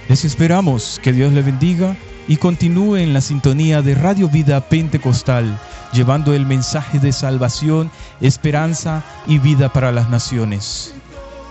Les esperamos, que Dios le bendiga y continúe en la sintonía de Radio Vida Pentecostal, llevando el mensaje de salvación, esperanza y vida para las naciones.